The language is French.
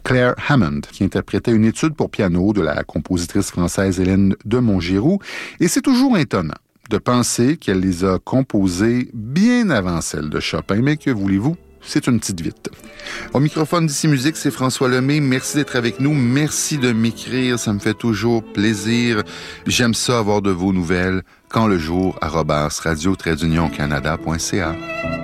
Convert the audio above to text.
Claire Hammond, qui interprétait une étude pour piano de la compositrice française Hélène de Montgiroux. Et c'est toujours étonnant de penser qu'elle les a composées bien avant celles de Chopin, mais que voulez-vous? C'est une petite vite. Au microphone d'Ici Musique, c'est François Lemay. Merci d'être avec nous. Merci de m'écrire. Ça me fait toujours plaisir. J'aime ça avoir de vos nouvelles. Quand le jour, @radio-canada.ca.